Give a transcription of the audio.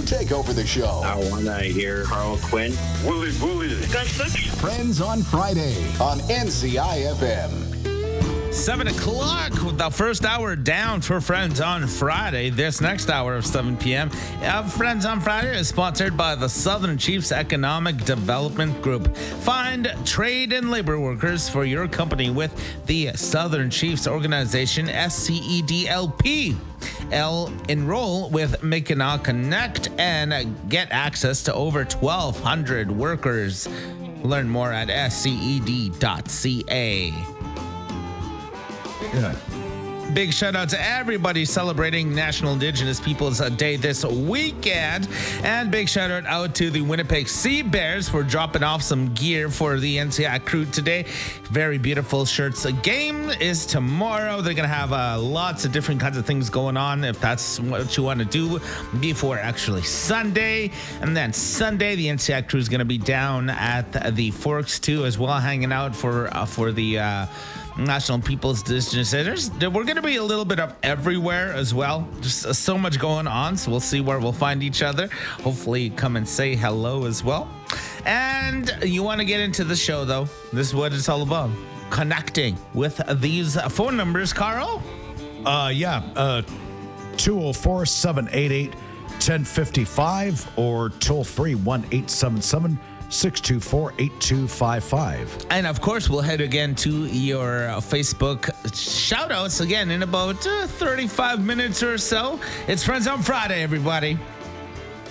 take over the show. I want to hear Carl Quinn. Willie. Friends on Friday on NCIFM. 7 o'clock with the first hour down for Friends on Friday. This next hour of 7 p.m. Friends on Friday is sponsored by the Southern Chiefs Economic Development Group. Find trade and labor workers for your company with the Southern Chiefs Organization, SCEDLP. Enroll with Mackinac Connect and get access to over 1,200 workers. Learn more at sced.ca. Yeah. Big shout out to everybody celebrating National Indigenous Peoples Day this weekend. And big shout out to the Winnipeg Sea Bears for dropping off some gear for the NCI crew today. Very beautiful shirts. The game is tomorrow. They're going to have lots of different kinds of things going on if that's what you want to do before actually Sunday. And then Sunday, the NCI crew is going to be down at the Forks too as well, hanging out for the National People's Indigenous Days. We're going to be a little bit of everywhere as well. Just so much going on. So we'll see where we'll find each other. Hopefully come and say hello as well. And you want to get into the show, though. This is what it's all about. Connecting with these phone numbers, Carl? 204-788-1055 or toll free 1-877-624-8255. And of course, we'll head again to your Facebook shout outs again in about 35 minutes or so. It's Friends on Friday, everybody.